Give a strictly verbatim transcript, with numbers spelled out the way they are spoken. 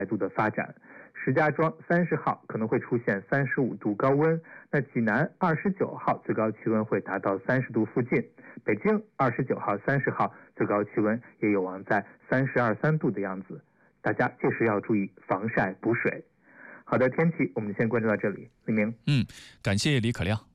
度的发展。石家庄三十号可能会出现三十五度高温，那济南二十九号最高气温会达到三十度附近，北京二十九号、三十号最高气温也有望在三十二三度的样子。大家这时要注意防晒补水。好的，天气我们先关注到这里。李明， 嗯，感谢李可亮。